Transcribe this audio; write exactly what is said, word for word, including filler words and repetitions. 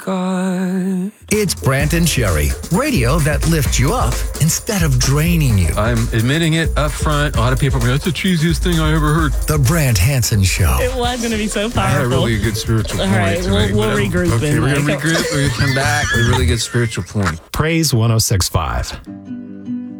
God. It's Brant and Sherry, radio that lifts you up instead of draining you. I'm admitting it up front. A lot of people are going, that's the cheesiest thing I ever heard. The Brant Hansen Show. It was going to be so powerful. I had a really good spiritual point. All right, tonight, we'll, we'll regroup. Okay, in we're going to like- regroup. We're going to come back with a really good spiritual point. Praise one oh six point five.